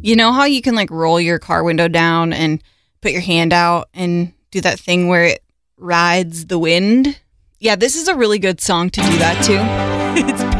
You know how you can like roll your car window down and put your hand out and do that thing where it rides the wind? Yeah, this is a really good song to do that to. It's